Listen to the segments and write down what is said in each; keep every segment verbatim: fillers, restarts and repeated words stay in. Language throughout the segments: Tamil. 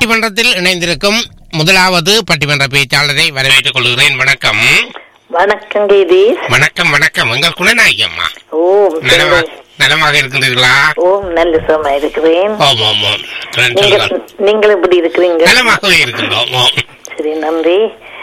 பட்டிமன்றத்தில் இணைந்திருக்கும் முதலாவது பட்டிமன்ற பேச்சாளரை வரவேற்றுக் கொள்கிறேன். வணக்கம். வணக்கம் கேதி. வணக்கம் வணக்கம். எங்கள் குணநாயகி அம்மா. ஓம் நலமாக இருக்கின்றீர்களா? ஓம் நல்ல சுகமா இருக்கிறேன். ஓம் ஓம் ஓம். நீங்கள் எப்படி இருக்கிறீங்க? நலமாகவே இருக்கின்றோம். சரி, நன்றி.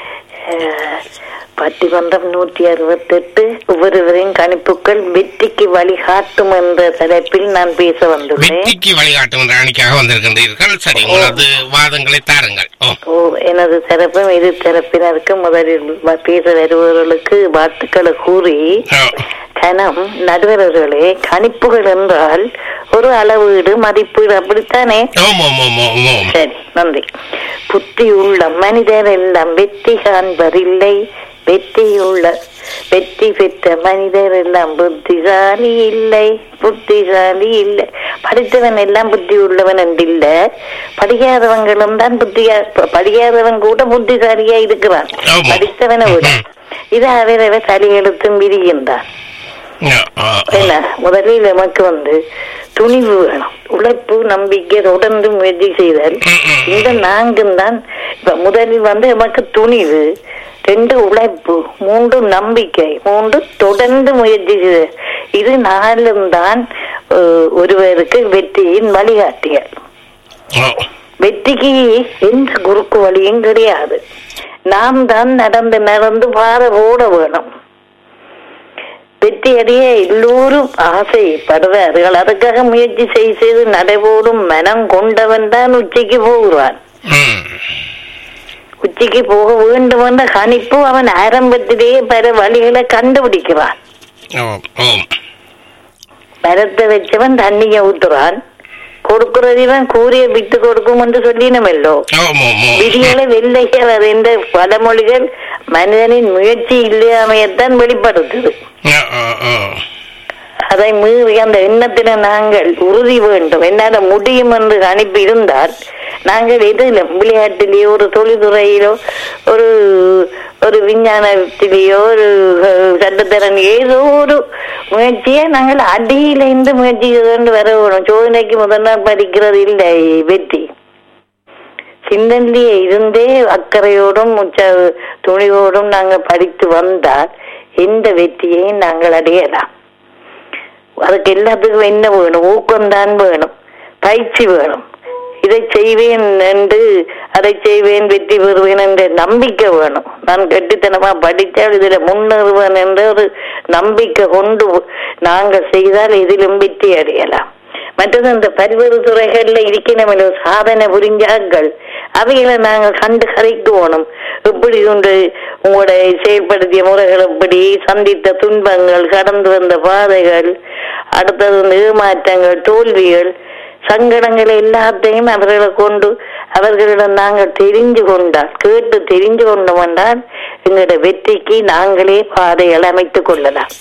பட்டிமன்றம் நூற்றி அறுபத்தி எட்டு ஒவ்வொருவரின் கணிப்புகள் வெற்றிக்கு வழிகாட்டும் என்ற தலைப்பில் நான் பேச வந்துள்ளேன். வெற்றிக்கு வழிகாட்டும் என்ற அணிக்காக வந்திருக்கின்றீர்கள். சரி, உங்களது வாதங்களை தாருங்கள். ஓ, எனது தரப்பும் இது தரப்பினருக்கு முதலில் பேச வருபவர்களுக்கு வாழ்த்துக்களை கூறி, கணம் நடுவர்களே, கணிப்புகள் என்றால் ஒரு அளவீடு மதிப்பீடு, அப்படித்தானே? சரி, நன்றி. புத்தியுள்ள மனிதர் எல்லாம் வெற்றி காண்பதில்லை, வெற்றியுள்ள வெற்றி பெற்ற மனிதர் எல்லாம் புத்திசாலி இல்லை, புத்திசாலி இல்லை. படித்தவன் எல்லாம் புத்தி உள்ளவன் என்றில்ல, படிக்காதவங்களும் தான் புத்தியா படிக்காதவன் கூட புத்திசாலியா இருக்கிறான் படித்தவனை விட. இது அவரவ தலையெழுத்தும் விரிகின்றான். என்ன, முதலில் நமக்கு வந்து துணிவு வேணும், உழைப்பு, நம்பிக்கை, தொடர்ந்து முயற்சி செய்தல். இந்த நான்கும் தான். இப்ப முதலில் வந்து நமக்கு துணிவு, ரெண்டு உழைப்பு, மூன்று நம்பிக்கை, மூன்று தொடர்ந்து முயற்சி செய்தல். இது நாலும் தான் ஒருவருக்கு வெற்றியின் வழிகாட்டியல். வெற்றிக்கு எந்த குறுக்கு வழியும் கிடையாது. நாம் தான் நடந்து நடந்து பாதை ஓட வேணும். வெற்றி அடைய எல்லோரும் ஆசைப்படுவார்கள். அதுக்காக முயற்சி செய்து செய்து நடைபோடும் மனம் கொண்டவன் தான் உச்சிக்கு போகிறான். உச்சிக்கு போக வேண்டும் என்ற கணிப்பு அவன் ஆரம்பத்திலேயே பல வழிகளை கண்டுபிடிக்கிறான். மரத்தை வச்சவன் தண்ணிய ஊத்துறான், கொடுக்கிறதிவன் கூறிய விட்டு கொடுக்கும் என்று சொல்லினமல்லோ. விதிகளை வெள்ளைகள் என்ற பழமொழிகள் மனிதனின் முயற்சி இல்லாமையத்தான் வெளிப்படுத்துது. அதை மீறி அந்த எண்ணத்தின நாங்கள் உறுதி வேண்டும், என்னால முடியும் என்று அனுப்பி இருந்தால் நாங்கள் எதில விளையாட்டிலேயோ ஒரு தொழில்துறையிலோ ஒரு ஒரு விஞ்ஞானத்திலேயோ ஒரு சட்டத்திறன் ஏதோ ஒரு முயற்சியை நாங்கள் அடியிலிருந்து முயற்சி கொண்டு வர வேணும். சோதனைக்கு முதல் நாள் படிக்கிறது இல்லை வெற்றி. சிந்தனையே இருந்தே அக்கறையோடும் உச்ச துணிவோடும் நாங்கள் படித்து வந்தால் எந்த வெற்றியையும் நாங்கள் அடையலாம். அதுக்கு எல்லாத்துக்கும் என்ன வேணும்? ஊக்கம்தான் வேணும், பயிற்சி வேணும். இதை செய்வேன் என்று அதை செய்வேன் வெற்றி பெறுவேன் என்ற நம்பிக்கை வேணும். நான் கெட்டித்தனமா படித்தால் இதுல முன்னேறுவேன் என்ற ஒரு நம்பிக்கை கொண்டு நாங்கள் செய்தால் இதிலும் வெற்றி அடையலாம். மற்றது இந்த பல்வேறு துறைகள்ல இருக்கணும் சாதனை புரிஞ்சாக்கள், அவைகளை நாங்கள் கண்டு கரைக்கணும். எப்படி உண்டு உங்களுடைய செயல்படுத்திய முறைகள், எப்படி சந்தித்த துன்பங்கள், கடந்து வந்த பாதைகள், அடுத்தது ஏமாற்றங்கள், தோல்விகள், சங்கடங்கள் எல்லாத்தையும் அவர்களை கொண்டு அவர்களிடம் நாங்கள் தெரிஞ்சு கொண்டால், கேட்டு தெரிஞ்சு கொண்டோம் என்றால் எங்களுடைய வெற்றிக்கு நாங்களே பாதைகளை அமைத்துக் கொள்ளலாம்.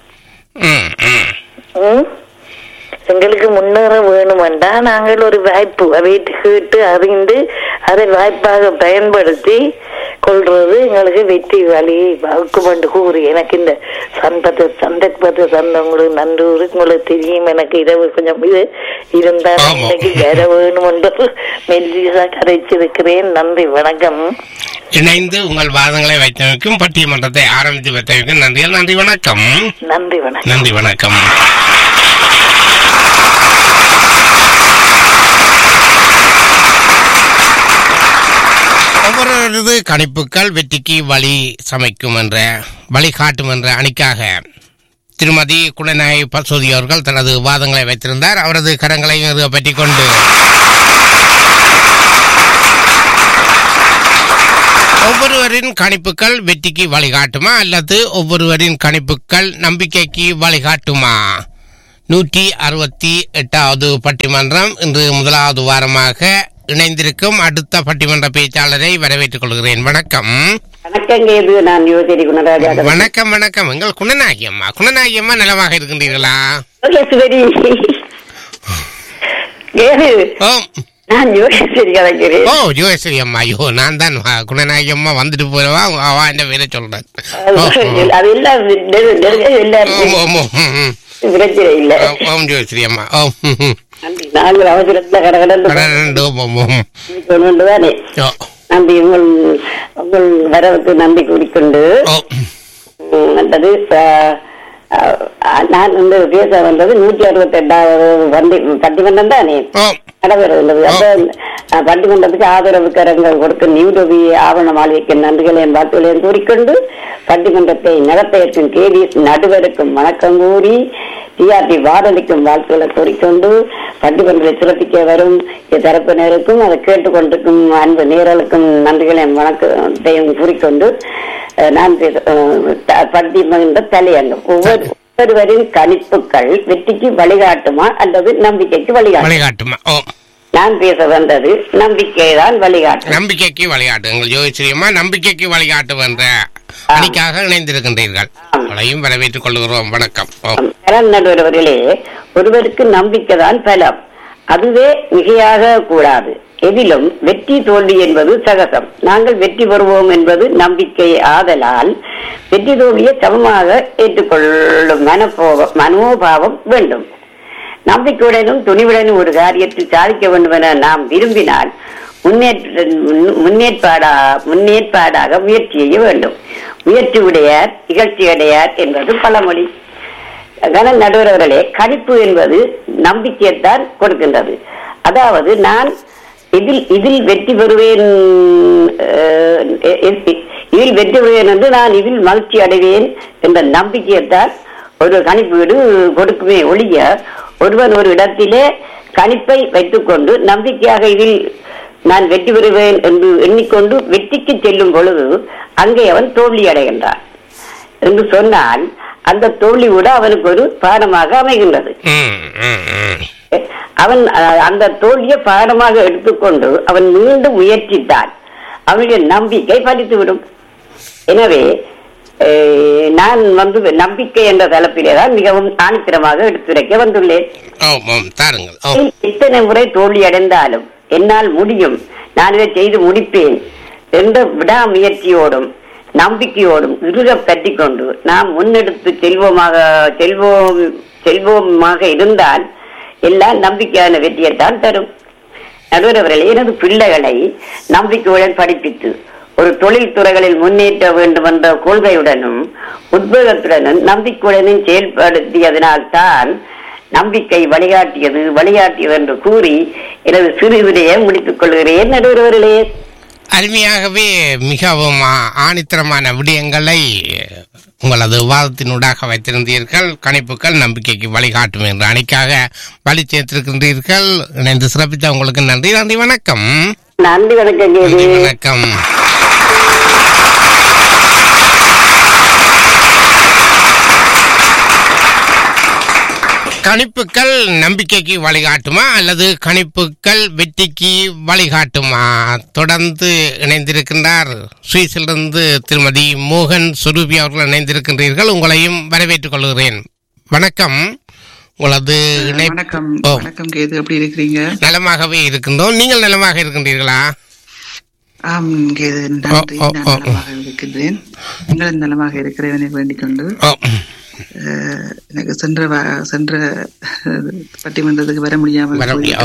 உம் எங்களுக்கு முன்னேற வேணுமென்றா நாங்கள் ஒரு வாய்ப்பு அவையிட்டு கேட்டு அறிந்து அதை வாய்ப்பாக பயன்படுத்தி கொள்றது எங்களுக்கு வெற்றி வழியை வகுக்கும் என்று கூறி, எனக்கு இந்த சந்தத்தை சந்தர்ப்பத்தை தந்தவங்களுக்கு நன்றி. உங்களுக்கு தெரியும், எனக்கு இரவு கொஞ்சம் இது இருந்தால் இன்னைக்கு வேற வேணும் என்று மெல்லிசா கரைச்சிருக்கிறேன். நன்றி, வணக்கம். இணைந்து உங்கள் வாதங்களை வைத்தமைக்கும் பட்டிமன்றத்தை ஆரம்பித்து வைத்தமைக்கும் நன்றி. நன்றி, வணக்கம். நன்றி, வணக்கம். நன்றி, வணக்கம். ஒவ்வொரு கணிப்புகள் வெற்றிக்கு வழி சமைக்கும் என்ற வழிகாட்டும் என்ற அணிக்காக திருமதி குணநாயகி பசோதி அவர்கள் தனது வாதங்களை வைத்திருந்தார். அவரது கரங்களை பற்றி கொண்டு ஒவ்வொருவரின் கணிப்புகள் வெற்றிக்கு வழிகாட்டுமா அல்லது ஒவ்வொருவரின் கணிப்புகள் நம்பிக்கைக்கு வழிகாட்டுமா? நூற்றி அறுபத்தி எட்டாவது பட்டிமன்றம் இன்று முதலாவது வாரமாக இணைந்திருக்கும் அடுத்த பட்டிமன்ற பேச்சாளரை வரவேற்றுக் கொள்கிறேன். வணக்கம். வணக்கம் வணக்கம். எங்கள் குணநாயகி அம்மா. குணநாயகி அம்மா நலமாக இருக்கின்றீர்களா? ஓ யோகேஸ்வரி அம்மா. ஐயோ, நான் தான் குணநாயகி அம்மா வந்துட்டு போறவா அவா என்ன வேலை சொல்றேன். ஓம் யோகேஸ்வரி அம்மா. ஓம் நாங்கள் அவசரத்துல கடகடன்னு தானே. நன்றி, உங்கள் உங்கள் வரவுக்கு நன்றி கூறிக்கொண்டு மற்றது நான் வந்து பேச வந்தது நூற்றி அறுபத்தி எட்டாவது வண்டி பட்டிமன்றம் தானே நடைபெறுகிறது. அப்ப பட்டிமன்றத்துக்கு ஆதரவு கரங்கள் கொடுக்கும் நியூடபி ஆவண மாளிகைக்கு நன்றிகளையும் வாழ்த்துகளையும் கூறிக்கொண்டு பட்டிமன்றத்தை நடத்த இருக்கும் கேடிஎஸ் நடுவருக்கும் வணக்கம் கூறி டிஆர்டி வானொலிக்கும் வாழ்த்துக்களை கூறிக்கொண்டு பட்டிமன்றத்தை சிறப்பிக்க வரும் தரப்பினருக்கும் அதை கேட்டுக்கொண்டிருக்கும் அன்பு நேரலுக்கும் நன்றிகளையும் வணக்கத்தையும் கூறிக்கொண்டு நான் பட்டிமன்ற தலையங்கம் ஒவ்வொரு ஒவ்வொருவரின் கணிப்புகள் வெற்றிக்கு வழிகாட்டுமா அல்லது நம்பிக்கைக்கு வழிகாட்டுமா? நான் பேச வந்தது நம்பிக்கைதான் வழிகாட்டு. நம்பிக்கைக்கு வழிகாட்டுங்கள் ஜோதிஸ்ரீமா. நம்பிக்கைக்கு வழிகாட்டு என்ற அணிக்காக இணைந்திருக்கின்றீர்கள். அதையும் வரவேற்றுக் கொள்கிறோம். வணக்கம். நடுவர்களே, ஒருவருக்கு நம்பிக்கை தான் பலம். அதுவே மிகையாக கூடாது. எதிலும் வெற்றி தோல்வி என்பது சகசம். நாங்கள் வெற்றி பெறுவோம் என்பது நம்பிக்கை ஆதலால் வெற்றி தோல்வியை சமமாக ஏற்றுக்கொள்ளும் மனப்போவம் மனோபாவம் வேண்டும். நம்பிக்கையுடனும் துணிவுடனும் ஒரு காரியத்தில் சாதிக்க வேண்டும் என நாம் விரும்பினால் முன்னேற்ற முன்னேற்பாடா முன்னேற்பாடாக முயற்சி செய்ய வேண்டும். முயற்சி உடையார் இகழ்ச்சி அடையார் என்பது பழமொழி. கன நடுவர்களே, கணிப்பு என்பது நம்பிக்கையைத்தான் கொடுக்கின்றது. அதாவது நான் இதில் இதில் வெற்றி பெறுவேன் இதில் வெற்றி பெறுவேன் என்று நான் இதில் மகிழ்ச்சி அடைவேன் என்ற நம்பிக்கையைத்தான் ஒரு கணிப்பீடு கொடுக்குமே ஒழிய ஒருவன் ஒரு இடத்திலே கணிப்பை வைத்துக் கொண்டு நம்பிக்கையாக இதில் நான் வெற்றி பெறுவேன் என்று எண்ணிக்கொண்டு வெற்றிக்கு செல்லும் பொழுது அங்கே அவன் தோல்வி அடைகின்றான் என்று சொன்னால் அந்த தோல்வி கூட அவனுக்கு ஒரு பாடமாக அமைகின்றது. அவன் அந்த தோல்வியை பாடமாக எடுத்துக்கொண்டு அவன் மீண்டும் முயற்சித்தான் அவனுடைய நம்பிக்கை பலித்துவிடும். எனவே நான் வந்து நம்பிக்கை என்ற தலைப்பிலேதான் மிகவும் ஆணித்தரமாக எடுத்துரைக்க வந்துள்ளேன். இத்தனை முறை தோல்வி அடைந்தாலும் என்னால் முடியும், நான் இதை செய்து முடிப்பேன் என்ற விடாமுயற்சியோடும் நம்பிக்கையோடும் இறுக பற்றி கொண்டு நாம் முன்னெடுத்து செல்வோமாக செல்வோம் செல்வோமாக இருந்தால் எல்லாம் நம்பிக்கையான வெற்றியைத்தான் தரும். நடுவர்களே, எனது பிள்ளைகளை நம்பிக்கையுடன் படிப்பித்து ஒரு தொழில் துறைகளில் முன்னேற்ற வேண்டும் என்ற கொள்கையுடனும் உத்வேகத்துடனும் நம்பிக்கையுடனும் செயல்படுத்தியதனால் தான் நம்பிக்கை வழிகாட்டியது வழிகாட்டியது என்று கூறி எனது சிறு விடையை முடித்துக் கொள்கிறேன். நடுவர்களே, அருமையாகவே மிகவும் ஆணித்தரமான விடயங்களை உங்களது விவாதத்தினூடாக வைத்திருந்தீர்கள். கணிப்புகள் நம்பிக்கைக்கு வழிகாட்டும் என்ற அணிக்காக வழி சேர்த்திருக்கின்றீர்கள். இணைந்து சிறப்பித்த உங்களுக்கு நன்றி. நன்றி, வணக்கம். நன்றி, வணக்கம். வணக்கம். கணிப்புகள் நம்பிக்கைக்கு வழிகாட்டுமா அல்லது கணிப்புகள் வெற்றிக்கு வழிகாட்டுமா? தொடர்ந்து இணைந்திருக்கின்றார் சுவிஸிலிருந்து திருமதி மோகன் சுரூபி அவர்கள் இணைந்திருக்கின்றீர்கள். உங்களையும் வரவேற்றுக் கொள்கிறேன். வணக்கம். உங்களது வணக்கம். வணக்கம் கேது, எப்படி இருக்கிறீங்க? நலமாகவே இருக்கின்றோம். நீங்கள் நலமாக இருக்கின்றீர்களா? ஆம் கேது, நன்றி. நான் நலமாக இருக்கின்றேன். நீங்கள் நலமாக இருக்கிறேன் வேண்டிக் கொண்டு எனக்கு சென்ற சென்ற பட்டிமன்றத்துக்கு வர முடியாமல்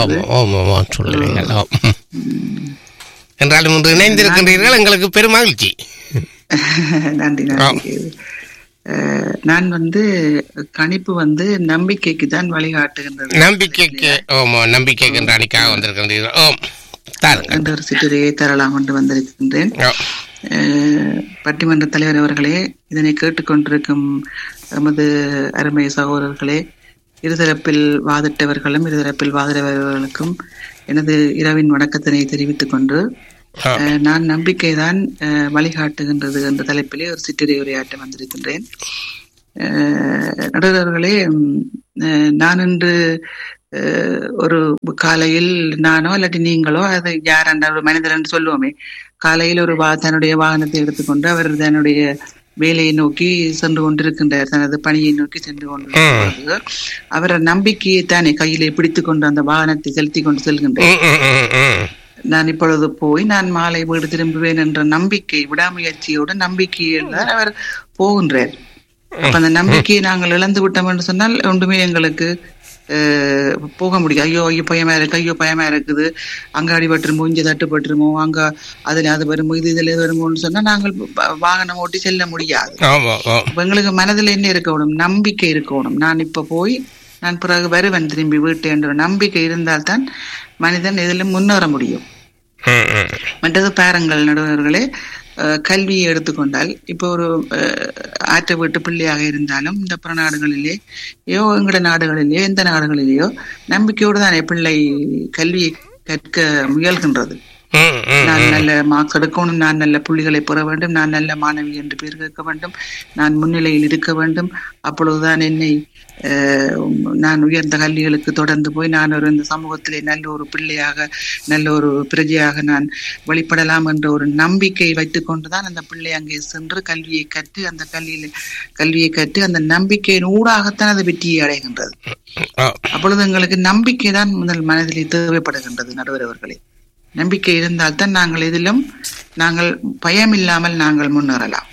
என்றாலும் ஒன்று இணைந்திருக்கின்றீர்கள், எங்களுக்கு பெரும் மகிழ்ச்சி. நன்றி. நன்றி. நான் வந்து கணிப்பு வந்து நம்பிக்கைக்கு தான் வழிகாட்டுகின்றது. நம்பிக்கைக்கு நம்பிக்கைக்கு என்ற அணிக்காக வந்திருக்கின்றீர்கள். ஒரு சிற்றுரையை தரலாம் என்று வந்திருக்கின்றேன். பட்டிமன்ற தலைவர் அவர்களே, இதனை கேட்டுக்கொண்டிருக்கும் நமது அருமை சகோதரர்களே, இருதரப்பில் வாதிட்டவர்களும் இருதரப்பில் வாதிட்டவர்களுக்கும் எனது இரவின் வணக்கத்தினை தெரிவித்துக் கொண்டு நான் நம்பிக்கைதான் வழிகாட்டுகின்றது என்ற தலைப்பிலே ஒரு சிற்றுரை உரையாற்ற வந்திருக்கின்றேன். நடுவர்களே, நான் இன்று ஒரு காலையில் நானோ இல்லாட்டி நீங்களோ அதை யார் என்ற ஒரு மனிதர் என்று சொல்லுவோமே, காலையில் ஒரு வா தன்னுடைய வாகனத்தை எடுத்துக்கொண்டு அவர் தன்னுடைய வேலையை நோக்கி சென்று கொண்டிருக்கின்றார், தனது பணியை நோக்கி சென்று கொண்டிருக்கின்ற அவர் நம்பிக்கையை தானே கையிலே பிடித்துக் கொண்டு அந்த வாகனத்தை செலுத்தி கொண்டு செல்கின்றார். நான் இப்பொழுது போய் நான் மாலை வீடு திரும்புவேன் என்ற நம்பிக்கை, விடாமுயற்சியோட நம்பிக்கையில் தான் அவர் போகின்றார். அப்ப அந்த நம்பிக்கையை நாங்கள் இழந்து விட்டோம் என்று சொன்னால் ஒன்றுமே எங்களுக்கு போக முடியும். ஐயோ ஐயோ பயமா இருக்கு, ஐயோ பயமா இருக்குது, அங்க அடிபட்டுருமோ, இங்க தட்டுப்பட்டுருமோ, அங்க அதுல அது வருமோ, இது இதுல வருமோன்னு சொன்னா நாங்கள் வாகனம் ஓட்டி செல்ல முடியாது. எங்களுக்கு மனதில் என்ன இருக்கணும், நம்பிக்கை இருக்கணும். நான் இப்ப போய் நான் பிறகு வருவன் திரும்பி வீட்டு என்ற நம்பிக்கை இருந்தால்தான் மனிதன் இதில் முன்னேற முடியும். மற்றது பாருங்கள் நடுவர்களே, கல்வியை எடுத்துக்கொண்டால் இப்போ ஒரு ஆற்ற வீட்டு பிள்ளையாக இருந்தாலும் இந்த புற நாடுகளிலேயோ எங்கட நாடுகளிலேயோ எந்த நாடுகளிலேயோ நம்பிக்கையோடு தான் பிள்ளை கல்வியை கற்க முயல்கின்றது. நான் நல்ல மார்க்ஸ் எடுக்கணும், நான் நல்ல புள்ளிகளை பெற வேண்டும், நான் நல்ல மாணவி என்று பேர் கேட்க வேண்டும், நான் முன்னிலையில் இருக்க வேண்டும், அப்பொழுதுதான் என்னை நான் உயர்ந்த கல்விகளுக்கு தொடர்ந்து போய் நான் ஒரு இந்த சமூகத்திலே நல்ல ஒரு பிள்ளையாக நல்ல ஒரு பிரஜையாக நான் வெளிப்படலாம் என்ற ஒரு நம்பிக்கை வைத்துக் கொண்டுதான் அந்த பிள்ளை அங்கே சென்று கல்வியை கற்று அந்த கல்வியில கல்வியை கற்று அந்த நம்பிக்கையின் ஊடாகத்தான் அது வெற்றியை அடைகின்றது. அப்பொழுது எங்களுக்கு நம்பிக்கை தான் முதல் மனதிலே தேவைப்படுகின்றது. நடுவரவர்களே, நம்பிக்கை இருந்தால்தான் நாங்கள் இதிலும் நாங்கள் பயம் இல்லாமல் நாங்கள் முன்னேறலாம்.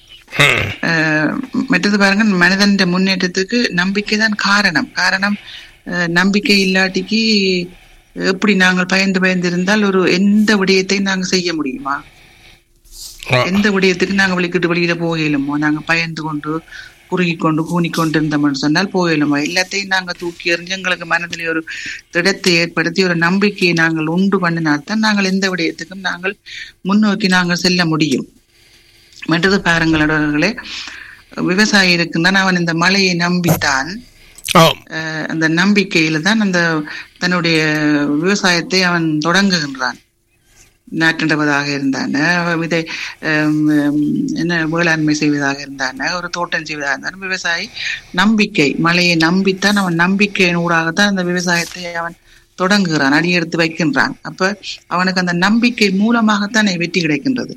மற்றது பாருங்க, மனிதன் முன்னேற்றத்துக்கு நம்பிக்கை தான் காரணம். காரணம் நம்பிக்கை இல்லாட்டிக்கு எப்படி நாங்கள் பயந்து பயந்து இருந்தால் ஒரு எந்த விடயத்தையும் நாங்கள் செய்ய முடியுமா? எந்த விடயத்துக்கு நாங்கள் வெளிக்கிட்டு வெளியில போகலுமோ? நாங்க பயந்து கொண்டு குறுகி கொண்டு கூனி கொண்டு இருந்தோம்னு சொன்னால் போகலுமா? எல்லாத்தையும் நாங்க தூக்கி எறிஞ்சு எங்களுக்கு மனதிலே ஒரு திடத்தை ஏற்படுத்தி ஒரு நம்பிக்கையை நாங்கள் உண்டு பண்ணினால்தான் நாங்கள் எந்த விடயத்துக்கும் நாங்கள் முன்னோக்கி நாங்கள் செல்ல முடியும். மற்றது பாருங்களே, விவசாயி இருக்குந்தான் அவன் இந்த மழையை நம்பித்தான், அந்த நம்பிக்கையில தான் அந்த தன்னுடைய விவசாயத்தை அவன் தொடங்குகின்றான். நாட்டுவதாக இருந்தான, விதை என்ன வேளாண்மை செய்வதாக இருந்தான, ஒரு தோட்டம் செய்வதாக இருந்தான, விவசாயி நம்பிக்கை மழையை நம்பித்தான் அவன் நம்பிக்கையின் ஊடாகத்தான் அந்த விவசாயத்தை அவன் தொடங்குகிறான், அடியெடுத்து வைக்கின்றான். அப்ப அவனுக்கு அந்த நம்பிக்கை மூலமாகத்தான் வெற்றி கிடைக்கின்றது.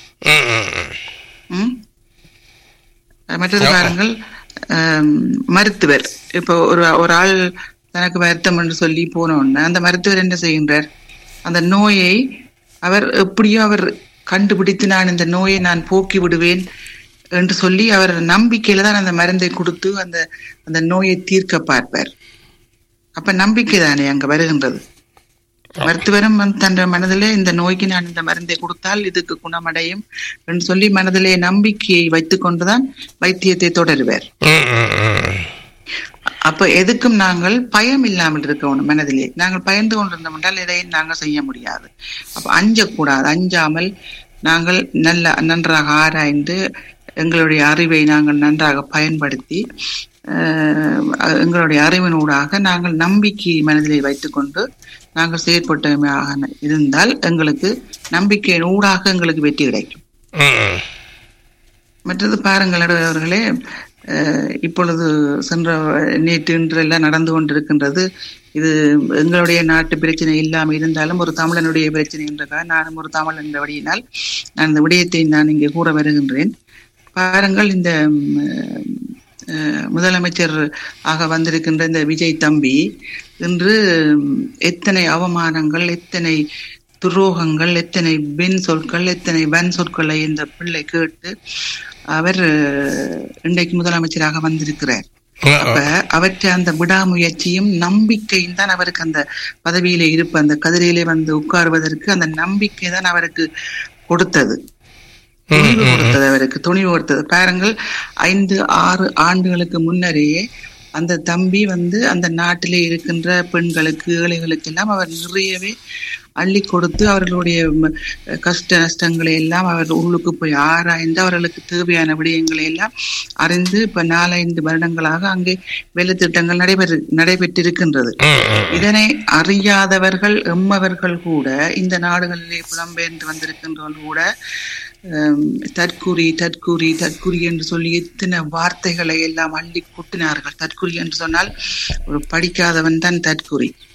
உம் மற்றது பாருங்கள், மருத்துவர் இப்போ ஒரு ஒரு ஆள் தனக்கு வருத்தம் என்று சொல்லி போனோன்னு அந்த மருத்துவர் என்ன செய்கின்றார், அந்த நோயை அவர் எப்படியோ அவர் கண்டுபிடித்து நான் இந்த நோயை நான் போக்கி விடுவேன் என்று சொல்லி அவர் நம்பிக்கையில தான் அந்த மருந்தை கொடுத்து அந்த அந்த நோயை தீர்க்க பார்ப்பார். அப்ப நம்பிக்கை தானே அங்க வருகின்றது. மருத்துவரும் தன் மனதிலே இந்த நோய்க்கு நான் இந்த மருந்தை கொடுத்தால் இதுக்கு குணமடையும் என்று சொல்லி மனதிலே நம்பிக்கையை வைத்துக் கொண்டுதான் வைத்தியத்தை தொடருவார். அப்ப எதுக்கும் நாங்கள் பயம் இல்லாமல் இருக்கணும். மனதிலே நாங்கள் பயந்து கொண்டிருந்தோம் என்றால் எதையும் நாங்கள் செய்ய முடியாது. அப்ப அஞ்சக்கூடாது. அஞ்சாமல் நாங்கள் நல்ல நன்றாக ஆராய்ந்து எங்களுடைய அறிவை நாங்கள் நன்றாக பயன்படுத்தி எங்களுடைய அறிவினூடாக நாங்கள் நம்பிக்கை மனதிலே வைத்துக் கொண்டு நாங்கள் செயற்பட்டமையாக இருந்தால் எங்களுக்கு நம்பிக்கையின் ஊடாக எங்களுக்கு வெற்றி கிடைக்கும். மற்றது பாருங்கள் அவர்களே, இப்பொழுது சென்ற நேற்று இன்று எல்லாம் நடந்து கொண்டிருக்கின்றது. இது எங்களுடைய நாட்டு பிரச்சனை இல்லாமல் இருந்தாலும் ஒரு தமிழனுடைய பிரச்சனை என்றக்காக நானும் ஒரு தமிழ் என்ற வழியினால் நான் இந்த விடயத்தை நான் இங்கே கூற வருகின்றேன். பாருங்கள், இந்த முதலமைச்சர் ஆக வந்திருக்கின்ற இந்த விஜய் தம்பி இன்று எத்தனை அவமானங்கள், எத்தனை துரோகங்கள், எத்தனை பெண் சொற்கள், எத்தனை வன் சொற்களை இந்த பிள்ளை கேட்டு அவர் இன்றைக்கு முதலமைச்சராக வந்திருக்கிறார். அப்ப அவற்றை அந்த விடாமுயற்சியும் நம்பிக்கையும் தான் அவருக்கு அந்த பதவியிலே இருப்பு, அந்த கதிரையிலே வந்து உட்காருவதற்கு அந்த நம்பிக்கை தான் அவருக்கு கொடுத்தது, துணிவு கொடுத்தது, அவருக்கு துணிவு கொடுத்தது. பாருங்கள், ஐந்து ஆறு ஆண்டுகளுக்கு முன்னரேயே அந்த தம்பி வந்து அந்த நாட்டிலே இருக்கின்ற பெண்களுக்கு, ஏழைகளுக்கு எல்லாம் அவர் நிறையவே அள்ளி கொடுத்து அவர்களுடைய கஷ்ட நஷ்டங்களை எல்லாம் அவர் உள்ளுக்கு போய் ஆராய்ந்து அவர்களுக்கு தேவையான விடயங்களை எல்லாம் அறிந்து இப்ப நாலஞ்சு வருடங்களாக அங்கே வேலை திட்டங்கள் நடைபெறு நடைபெற்றிருக்கின்றது. இதனை அறியாதவர்கள் எம்மவர்கள் கூட, இந்த நாடுகளிலே புலம்பெயர்ந்து வந்திருக்கின்றவர்கள் கூட தற்குறி தற்குறி தற்குறி என்று சொல்லி எத்தனை வார்த்தைகளை எல்லாம் அள்ளி கொட்டினார்கள். தற்குறி என்று சொன்னால் ஒரு படிக்காதவன் தான் தற்குறி.